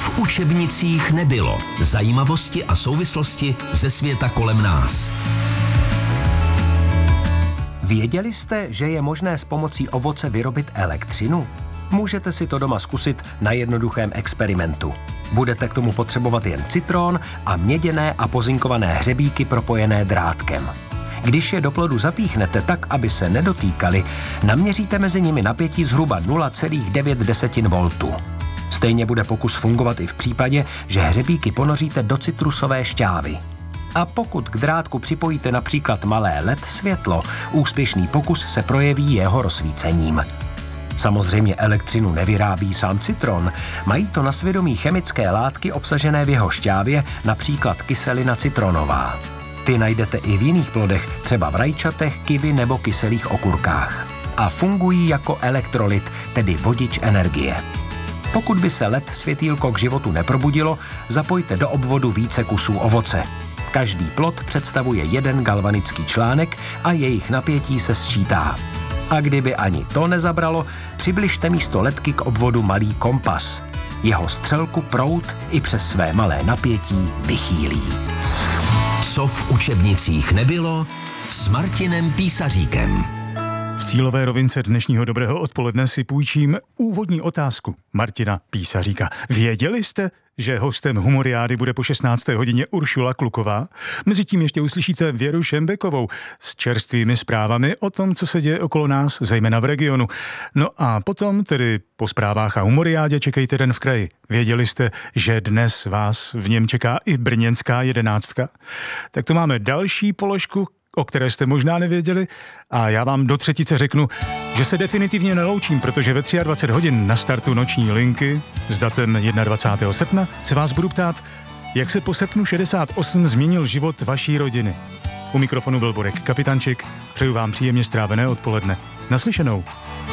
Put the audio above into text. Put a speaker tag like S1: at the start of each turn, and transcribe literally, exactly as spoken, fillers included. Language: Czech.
S1: v učebnicích nebylo. Zajímavosti a souvislosti ze světa kolem nás.
S2: Věděli jste, že je možné s pomocí ovoce vyrobit elektřinu? Můžete si to doma zkusit na jednoduchém experimentu. Budete k tomu potřebovat jen citron a měděné a pozinkované hřebíky propojené drátkem. Když je do plodu zapíchnete tak, aby se nedotýkali, naměříte mezi nimi napětí zhruba nula celá devět voltů. Stejně bude pokus fungovat i v případě, že hřebíky ponoříte do citrusové šťávy. A pokud k drátku připojíte například malé el é dé světlo, úspěšný pokus se projeví jeho rozsvícením. Samozřejmě elektřinu nevyrábí sám citron, mají to na svědomí chemické látky obsažené v jeho šťávě, například kyselina citronová. Ty najdete i v jiných plodech, třeba v rajčatech, kivi nebo kyselých okurkách. A fungují jako elektrolyt, tedy vodič energie. Pokud by se el é dé světýlko k životu neprobudilo, zapojte do obvodu více kusů ovoce. Každý plod představuje jeden galvanický článek a jejich napětí se sčítá. A kdyby ani to nezabralo, přibližte místo ledky k obvodu malý kompas. Jeho střelku proud i přes své malé napětí vychýlí.
S1: Co v učebnicích nebylo, s Martinem Písaříkem.
S3: V cílové rovince dnešního dobrého odpoledne si půjčím úvodní otázku Martina Písaříka. Věděli jste, že hostem Humoriády bude po šestnácté hodině Uršula Kluková? Mezitím ještě uslyšíte Věru Šembekovou s čerstvými zprávami o tom, co se děje okolo nás, zejména v regionu. No a potom, tedy po zprávách a Humoriádě, čekejte Den v kraji. Věděli jste, že dnes vás v něm čeká i brněnská jedenáctka? Tak to máme další položku, o které jste možná nevěděli, a já vám do třetice řeknu, že se definitivně neloučím, protože ve dvacet tři hodin na startu noční linky s datem dvacátého prvního srpna se vás budu ptát, jak se po srpnu šedesát osm změnil život vaší rodiny. U mikrofonu byl Borek Kapitančik, přeju vám příjemně strávené odpoledne. Naslyšenou.